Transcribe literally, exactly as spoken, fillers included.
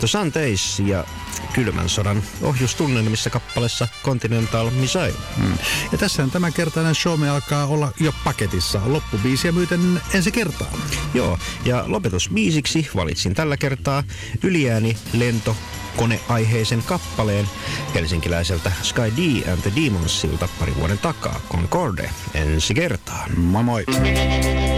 The Sundays ja kylmän sodan ohjustunnelmissa kappaleessa Continental Missile. Mm. Ja tässähän tämänkertainen show alkaa olla jo paketissa. Loppubiisiä myöten ensi kertaa. Joo, ja lopetusbiisiksi valitsin tällä kertaa Yliääni lento koneaiheisen kappaleen helsinkiläiseltä Sky D and the Demonsilta pari vuoden takaa, Concorde, ensi kertaan. Moi moi!